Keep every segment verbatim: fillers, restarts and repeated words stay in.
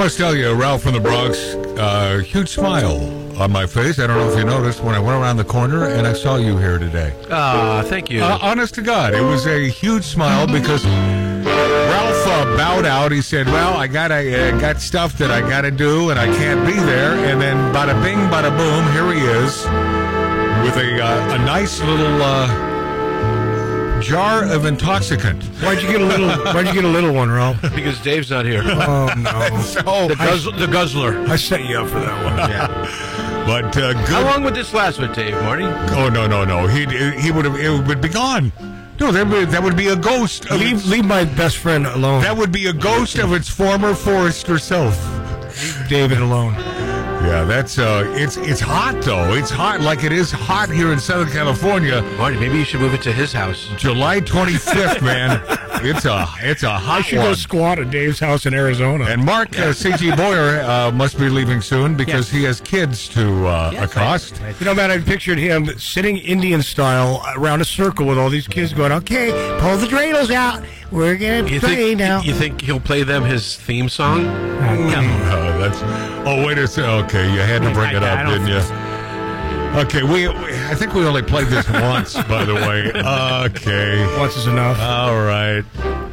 must tell you, Ralph from the Bronx, uh, huge smile on my face. I don't know if you noticed when I went around the corner and I saw you here today. Ah, uh, thank you. Uh, honest to God, it was a huge smile because Ralph uh, bowed out. He said, well, I got I, uh, got stuff that I got to do and I can't be there. And then bada bing, bada boom, here he is with a, uh, a nice little uh, jar of intoxicant. Why'd you get a little? Why'd you get a little one, Ralph? Because Dave's not here. Oh no! So, the, guzz- the guzzler. I set you up for that one. Yeah. But uh, good. How long would this last with Dave, Marty? Oh no no no! He he would have it would be gone. No, that would that would be a ghost. Of Leave its, leave my best friend alone. That would be a ghost of its former forester self. Leave David alone. Yeah, that's uh, it's it's hot though. It's hot like it is hot here in Southern California. Marty, maybe you should move it to his house. July twenty-fifth, man. It's a it's a hot I should one. go squat at Dave's house in Arizona. And Mark uh, C G Boyer uh, must be leaving soon because Yes. he has kids to uh, Yes, accost. right, right. You know, man, I pictured him sitting Indian style around a circle with all these kids going, okay, pull the dreidels out. We're going to You play think, now. you think he'll play them his theme song? Uh, that's oh wait a second. Okay, you had to bring it up, didn't you? Okay, we, we I think we only played this once, by the way. Okay, Once is enough. all right,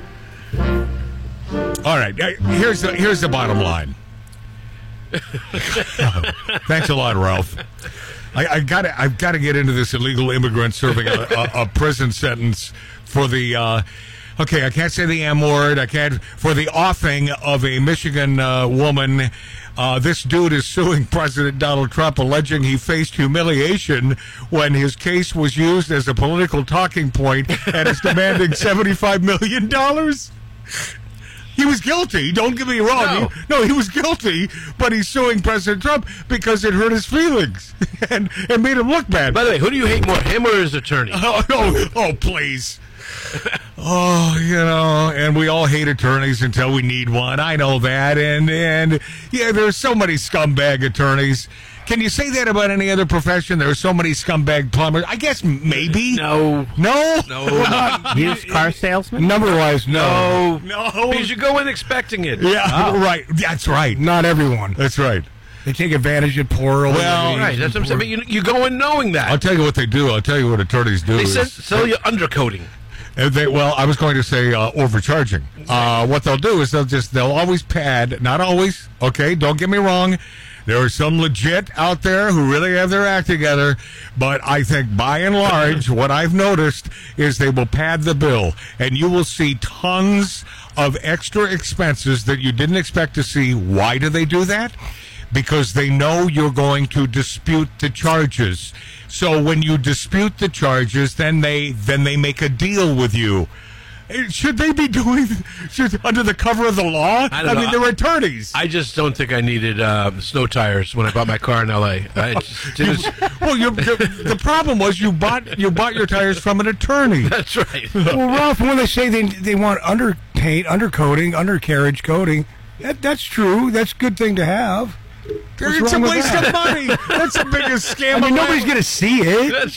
all right. uh, Here's the here's the bottom line. Thanks a lot, Ralph. I, I got to I've got to get into this illegal immigrant serving a, a, a prison sentence for the. Uh, Okay, I can't say the M word. I can't for the offing of a Michigan uh, woman. Uh, this dude is suing President Donald Trump, alleging he faced humiliation when his case was used as a political talking point, and is demanding seventy-five million dollars. He was guilty. Don't get me wrong. No. He, no, he was guilty, but he's suing President Trump because it hurt his feelings and and made him look bad. By the way, who do you hate more, him or his attorney? Oh, no. Oh, please. Oh, you know, and we all hate attorneys until we need one. I know that. And, and yeah, there's so many scumbag attorneys. Can you say that about any other profession? There are so many scumbag plumbers. I guess maybe. No. No? No. Used car salesman? Number-wise, no. No. No. Because you go in expecting it. Yeah, right. That's right. Not everyone. That's right. They take advantage of poor old Well, ladies Right, that's what I'm and saying. But you, you go in knowing that. I'll tell you what they do. I'll tell you what attorneys do. They is- sell, sell you undercoating. Uh, They, well, I was going to say uh, overcharging. Uh, what they'll do is they'll just they'll always pad. Not always. Okay, don't get me wrong. There are some legit out there who really have their act together, but I think by and large, what I've noticed is they will pad the bill, and you will see tons of extra expenses that you didn't expect to see. Why do they do that? Because they know you're going to dispute the charges. So when you dispute the charges, then they then they make a deal with you. Should they be doing should, under the cover of the law? I don't know. mean, they're attorneys. I just don't think I needed uh, snow tires when I bought my car in L A. I just, just, well, you, the, the problem was you bought you bought your tires from an attorney. that's right. Well, Ralph, when they say they they want underpaint, undercoating, undercarriage coating, that, that's true. That's a good thing to have. What's It's a wrong with waste that? of money. That's the biggest scam. I mean, of nobody's all. going to see it. That's